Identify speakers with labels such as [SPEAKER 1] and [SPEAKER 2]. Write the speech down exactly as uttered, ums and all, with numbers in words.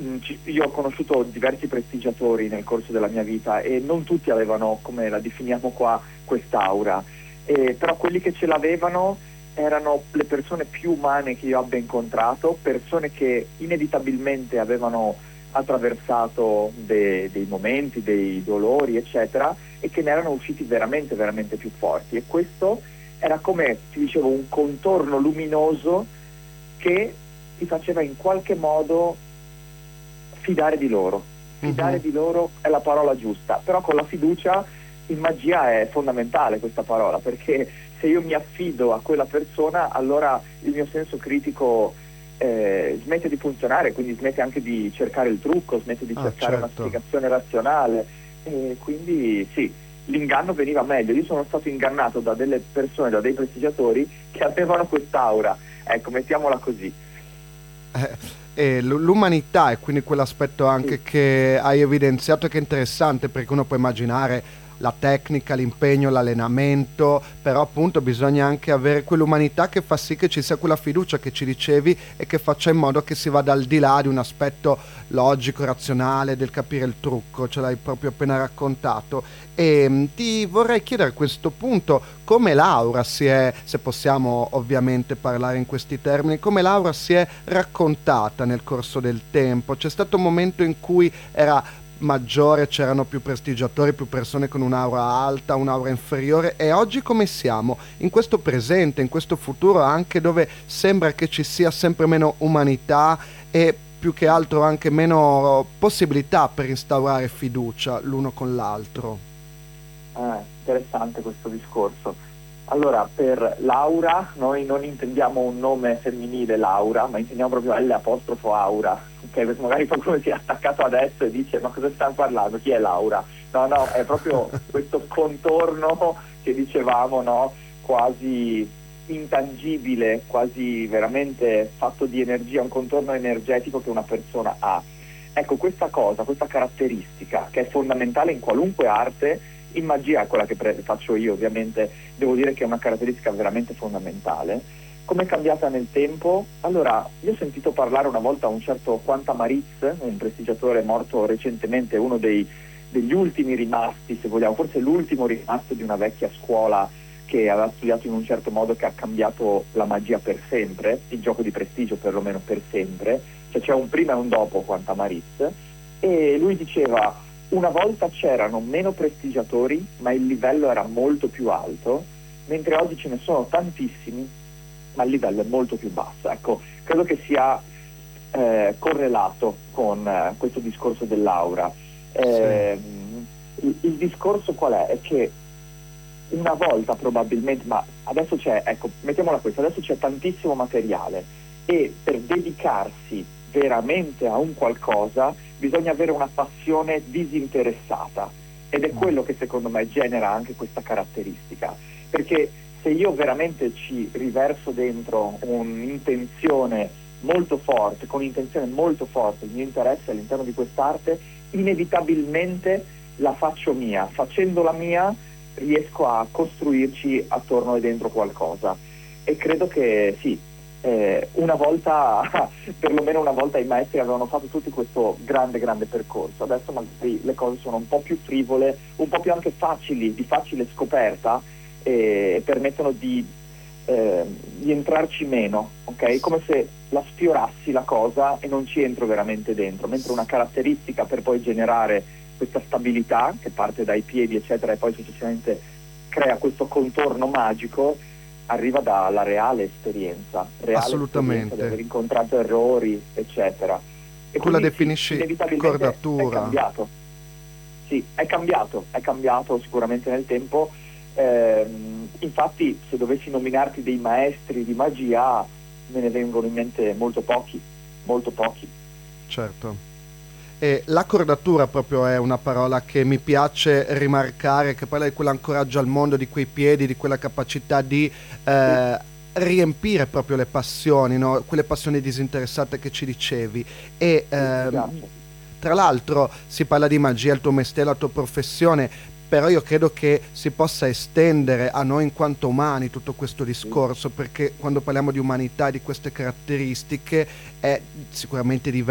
[SPEAKER 1] mh, ci- io ho conosciuto diversi prestigiatori nel corso della mia vita e non tutti avevano, come la definiamo qua, quest'aura. Eh, però quelli che ce l'avevano erano le persone più umane che io abbia incontrato, persone che inevitabilmente avevano attraversato de- dei momenti, dei dolori, eccetera, e che ne erano usciti veramente, veramente più forti. E questo era, come ti dicevo, un contorno luminoso che ti faceva in qualche modo fidare di loro. Fidare
[SPEAKER 2] Mhm.
[SPEAKER 1] di loro è la parola giusta, però con la fiducia in magia è fondamentale questa parola, perché se io mi affido a quella persona, allora il mio senso critico eh, smette di funzionare, quindi smette anche di cercare il trucco, smette di
[SPEAKER 2] Ah,
[SPEAKER 1] cercare una
[SPEAKER 2] certo.
[SPEAKER 1] spiegazione razionale, e quindi sì, l'inganno veniva meglio. Io sono stato ingannato da delle persone, da dei prestigiatori che avevano quest'aura, ecco, mettiamola così.
[SPEAKER 2] Eh, e l- l'umanità, e quindi quell'aspetto
[SPEAKER 1] Sì,
[SPEAKER 2] anche che hai evidenziato, che è interessante, perché uno può immaginare la tecnica, l'impegno, l'allenamento, però appunto bisogna anche avere quell'umanità che fa sì che ci sia quella fiducia che ci dicevi, e che faccia in modo che si vada al di là di un aspetto logico, razionale, del capire il trucco. Ce l'hai proprio appena raccontato. E mh, ti vorrei chiedere a questo punto come Laura si è, se possiamo ovviamente parlare in questi termini, come Laura si è raccontata nel corso del tempo. C'è stato un momento in cui era maggiore, c'erano più prestigiatori, più persone con un'aura alta, un'aura inferiore, e oggi come siamo? In questo presente, in questo futuro anche, dove sembra che ci sia sempre meno umanità e più che altro anche meno possibilità per instaurare fiducia l'uno con l'altro.
[SPEAKER 1] eh, interessante questo discorso. Allora, per Laura noi non intendiamo un nome femminile Laura, ma intendiamo proprio L apostrofo Aura, ok? Perché magari qualcuno si è attaccato adesso e dice: ma cosa stanno parlando? Chi è Laura? No, no, è proprio questo contorno che dicevamo, no? Quasi intangibile, quasi veramente fatto di energia, un contorno energetico che una persona ha. Ecco, questa cosa, questa caratteristica che è fondamentale in qualunque arte, in magia, quella che pre- faccio io ovviamente, devo dire che è una caratteristica veramente fondamentale. Come è cambiata nel tempo? Allora, io ho sentito parlare una volta a un certo Quantamaritz, un prestigiatore morto recentemente, uno dei, degli ultimi rimasti, se vogliamo, forse l'ultimo rimasto di una vecchia scuola che aveva studiato in un certo modo, che ha cambiato la magia per sempre, il gioco di prestigio perlomeno per sempre, cioè c'è un prima e un dopo Quantamaritz, e lui diceva: una volta c'erano meno prestigiatori, ma il livello era molto più alto, mentre oggi ce ne sono tantissimi, ma il livello è molto più basso. Ecco, credo che sia eh, correlato con eh, questo discorso dell'aura.
[SPEAKER 2] Sì.
[SPEAKER 1] Eh, il, il discorso qual è? È che una volta probabilmente, ma adesso c'è, ecco, mettiamola questa, adesso c'è tantissimo materiale e per dedicarsi veramente a un qualcosa bisogna avere una passione disinteressata, ed è
[SPEAKER 2] Mm.
[SPEAKER 1] quello che secondo me genera anche questa caratteristica, perché se io veramente ci riverso dentro un'intenzione molto forte, con un'intenzione molto forte, il mio interesse all'interno di quest'arte, inevitabilmente la faccio mia. Facendola mia riesco a costruirci attorno e dentro qualcosa, e credo che sì, eh, una volta, perlomeno una volta, i maestri avevano fatto tutti questo grande grande percorso. Adesso magari le cose sono un po' più frivole, un po' più anche facili, di facile scoperta, e permettono di, eh, di entrarci meno, ok? Come se la sfiorassi la cosa e non ci entro veramente dentro, mentre una caratteristica per poi generare questa stabilità che parte dai piedi eccetera e poi successivamente crea questo contorno magico, arriva dalla reale esperienza, reale esperienza di aver
[SPEAKER 2] Assolutamente.
[SPEAKER 1] incontrato errori eccetera. E
[SPEAKER 2] Tu la
[SPEAKER 1] quindi sì,
[SPEAKER 2] definisci
[SPEAKER 1] inevitabilmente è
[SPEAKER 2] cordatura.
[SPEAKER 1] cambiato. Sì, è cambiato, è cambiato sicuramente nel tempo. Ehm, infatti, se dovessi nominarti dei maestri di magia, me ne vengono in mente molto pochi, molto pochi.
[SPEAKER 2] Certo. E l'accordatura proprio è una parola che mi piace rimarcare, che parla di quell'ancoraggio al mondo, di quei piedi, di quella capacità di
[SPEAKER 1] Sì,
[SPEAKER 2] eh, riempire proprio le passioni, no? Quelle passioni disinteressate che ci dicevi. E
[SPEAKER 1] sì, mi
[SPEAKER 2] ehm,
[SPEAKER 1] piace.
[SPEAKER 2] tra l'altro si parla di magia, il tuo mestiere, la tua professione, però io credo che si possa estendere a noi in quanto umani tutto questo
[SPEAKER 1] Sì.
[SPEAKER 2] discorso, perché quando parliamo di umanità e di queste caratteristiche è sicuramente diverso